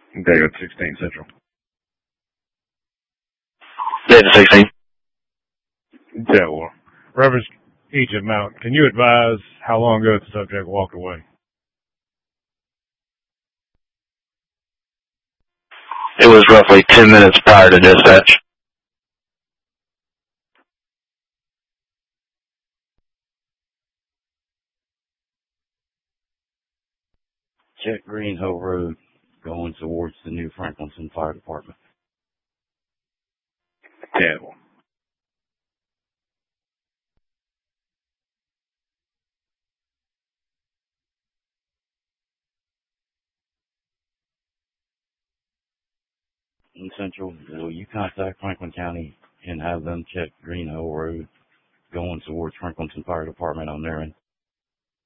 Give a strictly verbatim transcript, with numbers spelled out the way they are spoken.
David sixteen Central. David sixteen. Yeah, well, Reverend Egypt Mount, can you advise how long ago the subject walked away? It was roughly ten minutes prior to dispatch. Check Green Hill Road going towards the New Franklinton Fire Department. Yeah, well. In Central, will you contact Franklin County and have them check Green Hill Road going towards Franklinton Fire Department on their end?